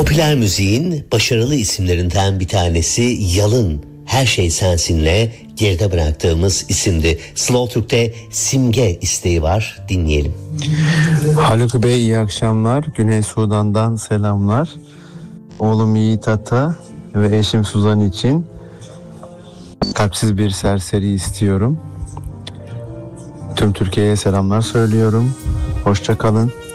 Popüler müziğin başarılı isimlerinden bir tanesi Yalın. Her Şey Sensin'le geride bıraktığımız isimdi. Slow Türk'te Simge isteği var, dinleyelim. Haluk Bey iyi akşamlar. Güney Sudan'dan selamlar. Oğlum Yiğit Ata ve eşim Suzan için Kalpsiz Bir Serseri istiyorum. Tüm Türkiye'ye selamlar söylüyorum. Hoşça kalın.